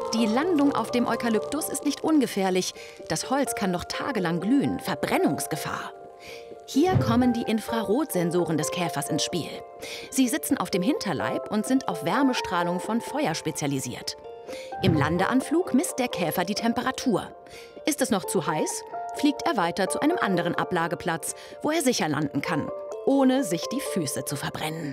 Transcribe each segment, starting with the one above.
Die Landung auf dem Eukalyptus ist nicht ungefährlich. Das Holz kann noch tagelang glühen. Verbrennungsgefahr. Hier kommen die Infrarotsensoren des Käfers ins Spiel. Sie sitzen auf dem Hinterleib und sind auf Wärmestrahlung von Feuer spezialisiert. Im Landeanflug misst der Käfer die Temperatur. Ist es noch zu heiß, fliegt er weiter zu einem anderen Ablageplatz, wo er sicher landen kann, ohne sich die Füße zu verbrennen.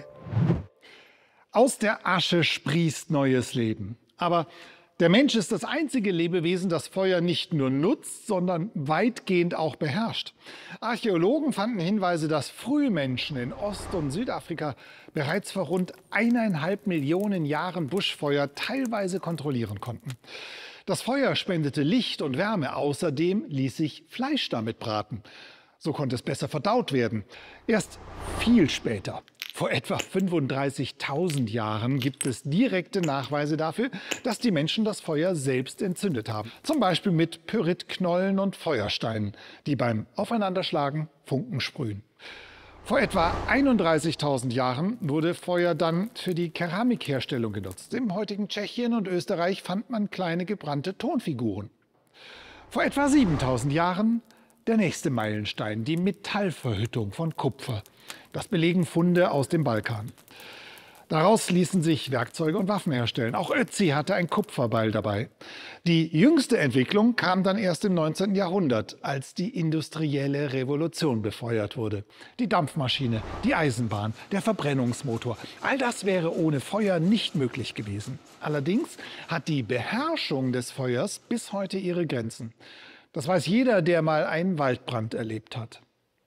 Aus der Asche sprießt neues Leben. Aber der Mensch ist das einzige Lebewesen, das Feuer nicht nur nutzt, sondern weitgehend auch beherrscht. Archäologen fanden Hinweise, dass Frühmenschen in Ost- und Südafrika bereits vor rund 1,5 Millionen Jahren Buschfeuer teilweise kontrollieren konnten. Das Feuer spendete Licht und Wärme, außerdem ließ sich Fleisch damit braten. So konnte es besser verdaut werden. Erst viel später, vor etwa 35.000 Jahren, gibt es direkte Nachweise dafür, dass die Menschen das Feuer selbst entzündet haben. Zum Beispiel mit Pyritknollen und Feuersteinen, die beim Aufeinanderschlagen Funken sprühen. Vor etwa 31.000 Jahren wurde Feuer dann für die Keramikherstellung genutzt. Im heutigen Tschechien und Österreich fand man kleine gebrannte Tonfiguren. Vor etwa 7.000 Jahren der nächste Meilenstein, die Metallverhüttung von Kupfer. Das belegen Funde aus dem Balkan. Daraus ließen sich Werkzeuge und Waffen herstellen. Auch Ötzi hatte ein Kupferbeil dabei. Die jüngste Entwicklung kam dann erst im 19. Jahrhundert, als die industrielle Revolution befeuert wurde. Die Dampfmaschine, die Eisenbahn, der Verbrennungsmotor. All das wäre ohne Feuer nicht möglich gewesen. Allerdings hat die Beherrschung des Feuers bis heute ihre Grenzen. Das weiß jeder, der mal einen Waldbrand erlebt hat.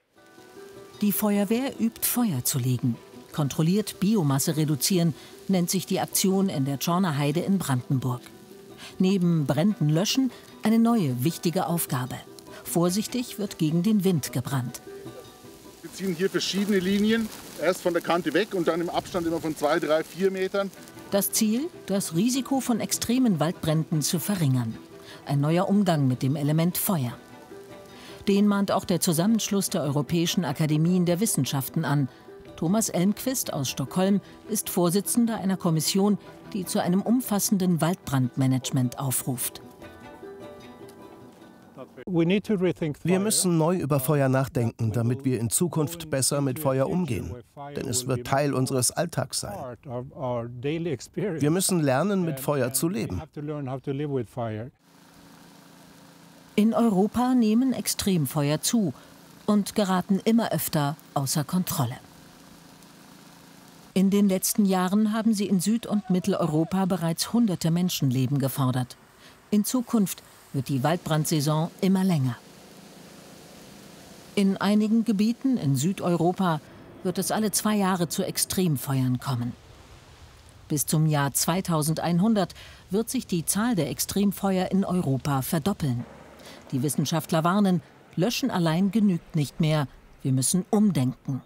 Die Feuerwehr übt, Feuer zu legen. Kontrolliert Biomasse reduzieren, nennt sich die Aktion in der Tschorner Heide in Brandenburg. Neben Bränden löschen eine neue wichtige Aufgabe. Vorsichtig wird gegen den Wind gebrannt. Wir ziehen hier verschiedene Linien, erst von der Kante weg und dann im Abstand immer von 2, 3, 4 Metern. Das Ziel, das Risiko von extremen Waldbränden zu verringern. Ein neuer Umgang mit dem Element Feuer. Den mahnt auch der Zusammenschluss der Europäischen Akademien der Wissenschaften an. Thomas Elmqvist aus Stockholm ist Vorsitzender einer Kommission, die zu einem umfassenden Waldbrandmanagement aufruft. Wir müssen neu über Feuer nachdenken, damit wir in Zukunft besser mit Feuer umgehen. Denn es wird Teil unseres Alltags sein. Wir müssen lernen, mit Feuer zu leben. In Europa nehmen Extremfeuer zu und geraten immer öfter außer Kontrolle. In den letzten Jahren haben sie in Süd- und Mitteleuropa bereits hunderte Menschenleben gefordert. In Zukunft wird die Waldbrandsaison immer länger. In einigen Gebieten in Südeuropa wird es alle 2 Jahre zu Extremfeuern kommen. Bis zum Jahr 2100 wird sich die Zahl der Extremfeuer in Europa verdoppeln. Die Wissenschaftler warnen, löschen allein genügt nicht mehr. Wir müssen umdenken.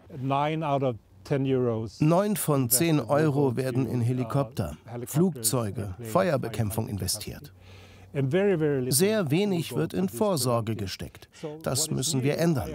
9 von 10 Euro werden in Helikopter, Flugzeuge, Feuerbekämpfung investiert. Sehr wenig wird in Vorsorge gesteckt. Das müssen wir ändern.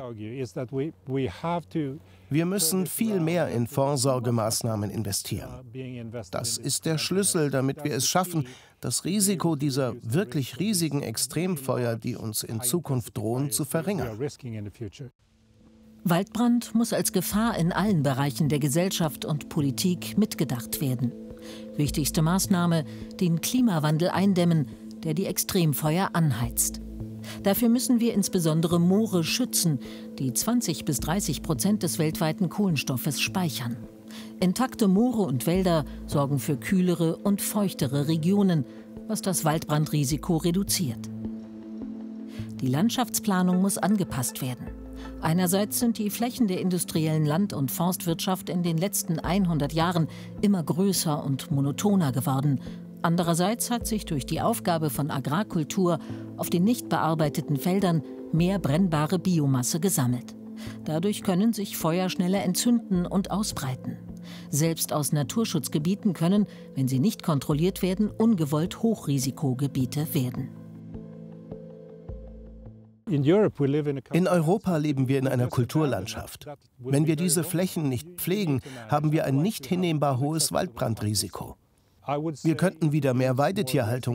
Wir müssen viel mehr in Vorsorgemaßnahmen investieren. Das ist der Schlüssel, damit wir es schaffen, das Risiko dieser wirklich riesigen Extremfeuer, die uns in Zukunft drohen, zu verringern. Waldbrand muss als Gefahr in allen Bereichen der Gesellschaft und Politik mitgedacht werden. Wichtigste Maßnahme: den Klimawandel eindämmen, der die Extremfeuer anheizt. Dafür müssen wir insbesondere Moore schützen, die 20–30% des weltweiten Kohlenstoffes speichern. Intakte Moore und Wälder sorgen für kühlere und feuchtere Regionen, was das Waldbrandrisiko reduziert. Die Landschaftsplanung muss angepasst werden. Einerseits sind die Flächen der industriellen Land- und Forstwirtschaft in den letzten 100 Jahren immer größer und monotoner geworden. Andererseits hat sich durch die Aufgabe von Agrarkultur auf den nicht bearbeiteten Feldern mehr brennbare Biomasse gesammelt. Dadurch können sich Feuer schneller entzünden und ausbreiten. Selbst aus Naturschutzgebieten können, wenn sie nicht kontrolliert werden, ungewollt Hochrisikogebiete werden. In Europa leben wir in einer Kulturlandschaft. Wenn wir diese Flächen nicht pflegen, haben wir ein nicht hinnehmbar hohes Waldbrandrisiko. Wir könnten wieder mehr Weidetierhaltung